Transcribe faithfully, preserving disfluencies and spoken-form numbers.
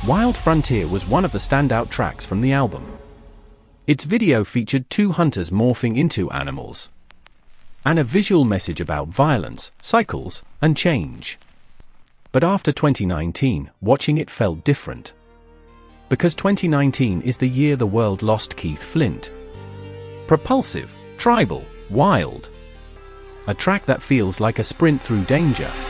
Wild Frontier was one of the standout tracks from the album. Its video featured two hunters morphing into animals, and a visual message about violence, cycles, and change. But after twenty nineteen, watching it felt different. Because twenty nineteen is the year the world lost Keith Flint. Propulsive, tribal, wild. A track that feels like a sprint through danger.